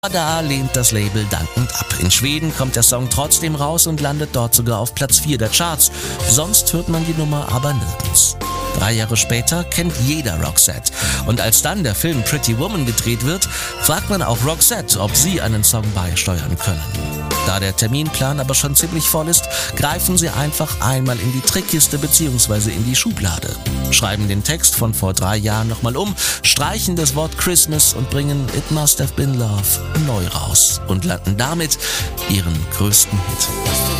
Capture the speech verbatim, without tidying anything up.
Da lehnt das Label dankend ab. In Schweden kommt der Song trotzdem raus und landet dort sogar auf Platz vier der Charts. Sonst hört man die Nummer aber nirgends. Drei Jahre später kennt jeder Roxette. Und als dann der Film Pretty Woman gedreht wird, fragt man auch Roxette, ob sie einen Song beisteuern können. Da der Terminplan aber schon ziemlich voll ist, greifen sie einfach einmal in die Trickkiste bzw. in die Schublade. Schreiben den Text von vor drei Jahren nochmal um, streichen das Wort Christmas und bringen It Must Have Been Love neu raus und landen damit ihren größten Hit.